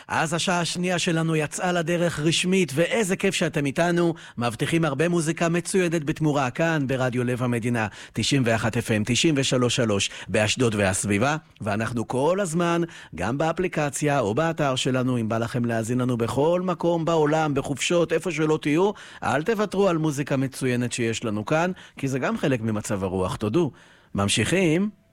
אז השעה השנייה שלנו יצאה לדרך רשמית, ואיזה כיף שאתם איתנו. מבטיחים הרבה מוזיקה מצוידת בתמורה כאן ברדיו לב המדינה 91 FM 93.3 באשדוד והסביבה, ואנחנו כל הזמן גם באפליקציה או באתר שלנו. אם בא לכם להאזין לנו בכל מקום בעולם, בחופשות, איפה שלא תהיו, אל תוותרו על מוזיקה מצוינת שיש לנו כאן, כי זה גם חלק ממצב הרוח, תודו. ממשיכים.